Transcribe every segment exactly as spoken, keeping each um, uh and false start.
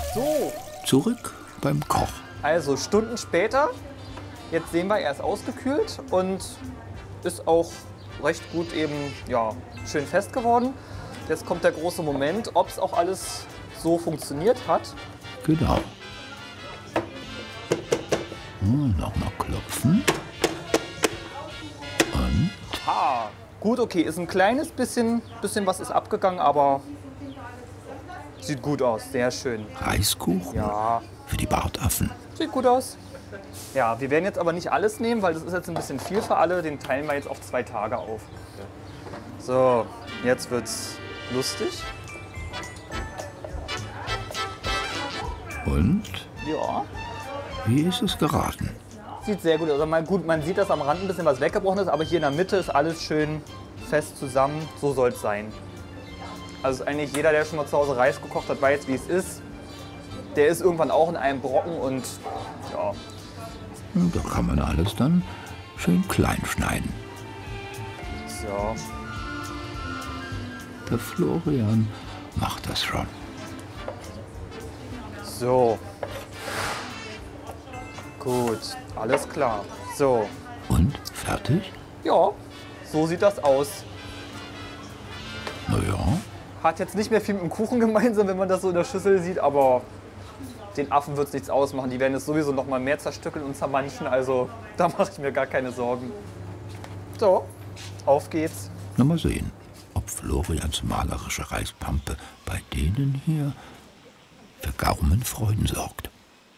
So. Zurück beim Koch. Also Stunden später, jetzt sehen wir, er ist ausgekühlt und ist auch recht gut eben, ja, schön fest geworden. Jetzt kommt der große Moment, ob es auch alles so funktioniert hat. Genau. Hm, Nochmal klopfen. Und? Ah, gut, okay, ist ein kleines bisschen, bisschen was ist abgegangen, aber sieht gut aus, sehr schön. Reiskuchen? Ja. Für die Bartaffen. Sieht gut aus. Ja, wir werden jetzt aber nicht alles nehmen, weil das ist jetzt ein bisschen viel für alle. Den teilen wir jetzt auf zwei Tage auf. So, jetzt wird's lustig. Und? Ja. Wie ist es geraten? Sieht sehr gut aus. Also mal gut, man sieht, dass am Rand ein bisschen was weggebrochen ist, aber hier in der Mitte ist alles schön fest zusammen. So soll es sein. Also eigentlich jeder, der schon mal zu Hause Reis gekocht hat, weiß, wie es ist. Der ist irgendwann auch in einem Brocken und ja. Da kann man alles dann schön klein schneiden. So. Der Florian macht das schon. So. Gut, alles klar. So. Und? Fertig? Ja, so sieht das aus. Na ja. Hat jetzt nicht mehr viel mit dem Kuchen gemeinsam, wenn man das so in der Schüssel sieht, aber den Affen wird es nichts ausmachen. Die werden es sowieso noch mal mehr zerstückeln und zermanchen, also da mache ich mir gar keine Sorgen. So, auf geht's. Na mal sehen, ob Florians malerische Reispampe bei denen hier für Gaumenfreuden sorgt.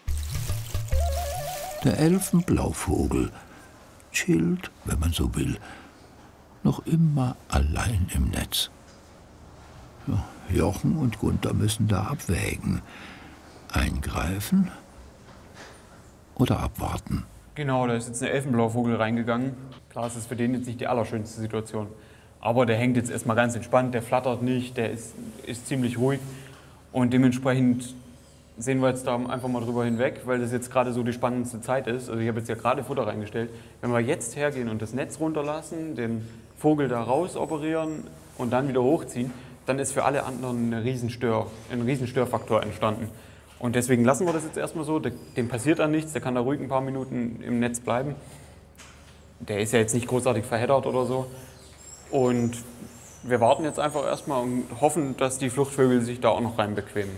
Der Elfenblauvogel chillt, wenn man so will, noch immer allein im Netz. Ja, Jochen und Gunther müssen da abwägen. Eingreifen oder abwarten. Genau, da ist jetzt ein Elfenblauvogel reingegangen. Klar, es ist für den jetzt nicht die allerschönste Situation. Aber der hängt jetzt erstmal ganz entspannt, der flattert nicht, der ist, ist ziemlich ruhig. Und dementsprechend sehen wir jetzt da einfach mal drüber hinweg, weil das jetzt gerade so die spannendste Zeit ist. Also ich habe jetzt ja gerade Futter reingestellt. Wenn wir jetzt hergehen und das Netz runterlassen, den Vogel da raus operieren und dann wieder hochziehen, dann ist für alle anderen eine Riesenstör, ein Riesenstörfaktor entstanden. Und deswegen lassen wir das jetzt erstmal so, dem passiert dann nichts, der kann da ruhig ein paar Minuten im Netz bleiben. Der ist ja jetzt nicht großartig verheddert oder so. Und wir warten jetzt einfach erstmal und hoffen, dass die Fluchtvögel sich da auch noch rein bequemen.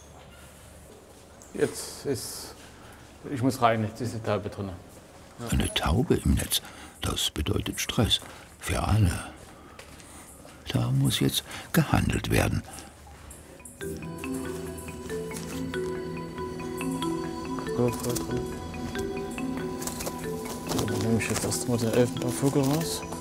Jetzt ist, ich muss rein, jetzt ist die Taube drin. Ja. Eine Taube im Netz, das bedeutet Stress für alle. Da muss jetzt gehandelt werden. Gut, gut, gut. So, dann nehme ich jetzt erstmal den Elfenblauvogel raus.